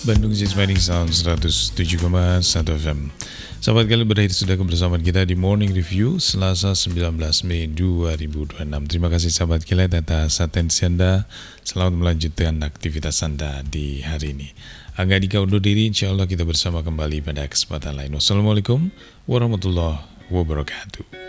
Bandung Jazz Mining Sound 107,1 FM. Sahabat kali berakhir sudah kebersamaan kita di Morning Review Selasa 19 Mei 2026. Terima kasih sahabat kalian atas atensi Anda. Selamat melanjutkan aktivitas Anda di hari ini. Agak Dika undur diri, insya Allah kita bersama kembali pada kesempatan lain. Wassalamualaikum warahmatullahi wabarakatuh.